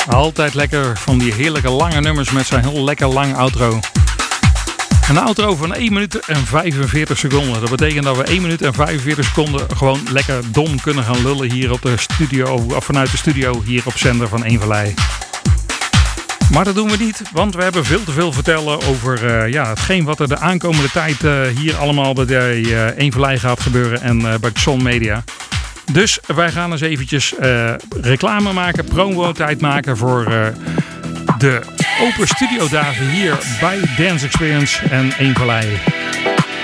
Altijd lekker van die heerlijke lange nummers met zo'n heel lekker lang outro. Een outro van 1 minuut en 45 seconden. Dat betekent dat we 1 minuut en 45 seconden gewoon lekker dom kunnen gaan lullen hier op de studio, of vanuit de studio hier op zender van Eenvallei. Maar dat doen we niet, want we hebben veel te veel vertellen over hetgeen wat er de aankomende tijd hier allemaal bij Eenvallei gaat gebeuren en bij Xon Media. Dus wij gaan eens eventjes reclame maken, promo-tijd maken voor de open studiodagen hier bij Dance Experience en Eenvallei.